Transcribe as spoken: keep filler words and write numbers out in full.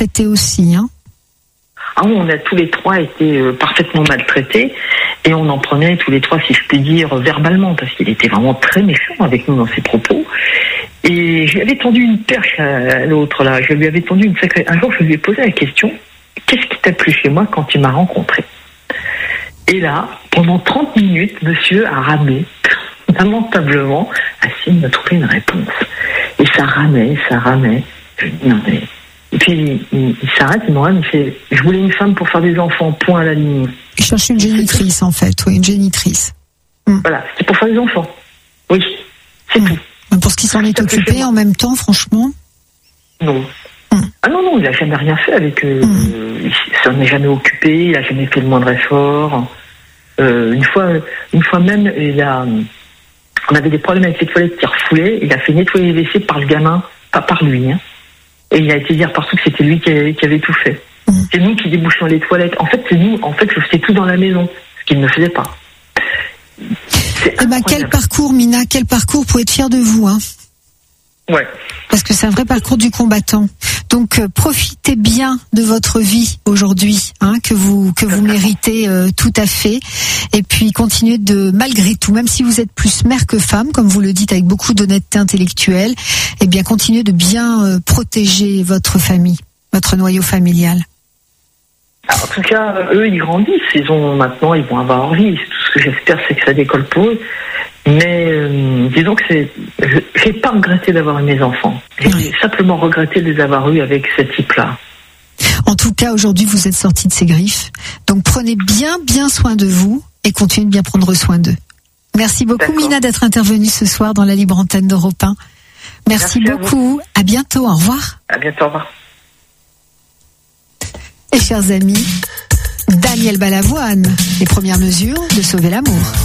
maltraités aussi, hein? Ah oui, on a tous les trois été euh, parfaitement maltraités et on en prenait tous les trois, si je puis dire, verbalement, parce qu'il était vraiment très méchant avec nous dans ses propos. Et je lui avais tendu une perche à l'autre, là. Je lui avais tendu une sacrée... Un jour, je lui ai posé la question, qu'est-ce qui t'a plu chez moi quand tu m'as rencontré? Et là, pendant trente minutes, monsieur a ramé, lamentablement, à essayer de me trouver une réponse. Et ça ramait, ça ramait. Je dis, non mais... Et puis, il, il, il s'arrête, il me regarde, il me fait « Je voulais une femme pour faire des enfants, point à la ligne. » Il cherche une génitrice, en fait, oui, une génitrice. Hum. Voilà, c'était pour faire des enfants. Oui, c'est hum. tout. Pour ce qui s'en est occupé en même temps, franchement? Non. Hum. Ah non, non, il n'a jamais rien fait avec... Euh, hum. Il s'en est jamais occupé, il n'a jamais fait le moindre effort. Euh, une fois, une fois même, il a, on avait des problèmes avec les toilettes qui refoulaient, il a fait nettoyer les W C par le gamin, pas par lui, hein. Et il a été dire partout que c'était lui qui avait, qui avait tout fait. Mmh. C'est nous qui débouchions les toilettes. En fait, c'est nous. En fait, je faisais tout dans la maison, ce qu'il ne faisait pas. Eh ben, quel parcours, Mina, quel parcours pour être fier de vous, hein. Ouais. Parce que c'est un vrai parcours du combattant. Donc euh, profitez bien de votre vie aujourd'hui, hein, que vous que vous méritez euh, tout à fait. Et puis continuez de, malgré tout, même si vous êtes plus mère que femme, comme vous le dites avec beaucoup d'honnêteté intellectuelle, eh bien continuez de bien euh, protéger votre famille, votre noyau familial. Alors, en tout cas, eux, ils grandissent. Ils ont maintenant, ils vont avoir leur vie. Tout ce que j'espère, c'est que ça décolle pour eux. Mais euh, disons que c'est, je, j'ai pas regretté d'avoir eu mes enfants. J'ai oui. simplement regretté de les avoir eus avec ce type-là. En tout cas, aujourd'hui, vous êtes sortis de ces griffes. Donc, prenez bien, bien soin de vous et continuez de bien prendre soin d'eux. Merci beaucoup, D'accord. Mina, d'être intervenue ce soir dans la libre antenne d'Europe un. Merci, Merci beaucoup. À, à bientôt. Au revoir. À bientôt. Au revoir. Et chers amis, Daniel Balavoine, les premières mesures de sauver l'amour.